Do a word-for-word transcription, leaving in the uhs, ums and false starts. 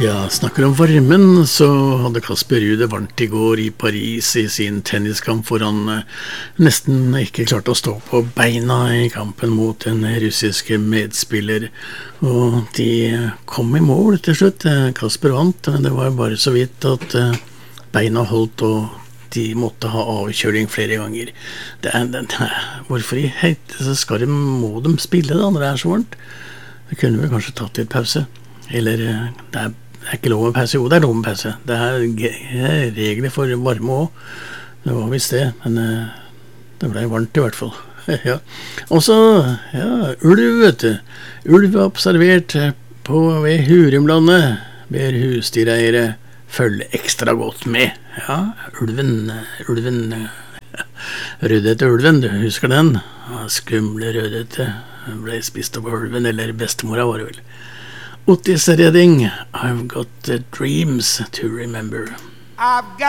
Ja, snakker om varmen, så hadde Kasper Ruud det varmt i går i Paris i sin tenniskamp, hvor han eh, nesten ikke klarte å stå på beina i kampen mot en russiske medspiller. Og de kom i mål til slutt. Kasper vant, men det var bare så vidt at eh, beina holdt, og de måtte ha avkjøling flere ganger. Det er, det, hvorfor i heite så skal de, må de spille da, når det er så varmt? Det kunne vi kanskje tatt litt pause. Eller eh, det er Det er ikke lov med pause. Jo, det er lov med pause. Det er, det er regler for varme også. Det var visst det, men uh, det ble varmt i hvert fall. Ja. Og så, ja, ulv, vet du. Ulv er observert på ved Hurumlandet. Ber husdyreiere følge ekstra godt med. Ja, ulven, ulven, rødhette ulven, du husker den? Ja, skumle rødhette. Ble spist av ulven, eller bestemora var det vel. Otis Redding, I've got the dreams to remember. I've got